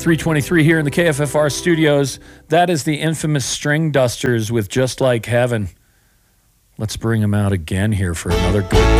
323 here in the KFFR studios. That is the infamous String Dusters with Just Like Heaven. Let's bring them out again here for another good